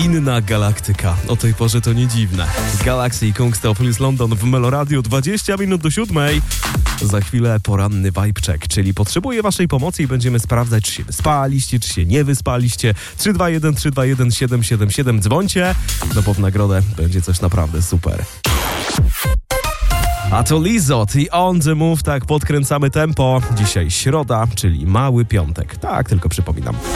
Inna galaktyka. O tej porze to nie dziwne. Galaxy i Kungstopolis London w Meloradiu 20 minut do 7. Za chwilę poranny vibe check, czyli potrzebuję waszej pomocy i będziemy sprawdzać, czy się wyspaliście, czy się nie wyspaliście. 321-321-777. Dzwońcie, no bo w nagrodę będzie coś naprawdę super. A to Lizot i On The Move, tak podkręcamy tempo. Dzisiaj środa, czyli mały piątek. Tak, tylko przypominam.